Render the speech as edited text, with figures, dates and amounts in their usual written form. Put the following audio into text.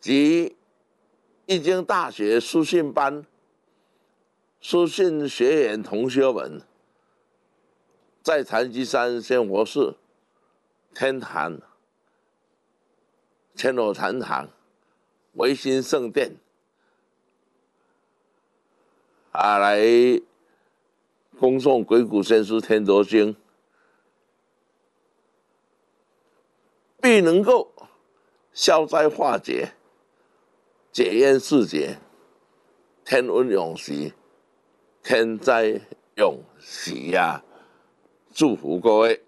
及易经大学书信班书信学员同学们，在禅机山仙佛寺天坛千罗禅堂维新圣殿来恭诵《鬼谷先师天陀经》，必能够消灾化解、解冤释结、天恩永续、天灾永喜呀！祝福各位。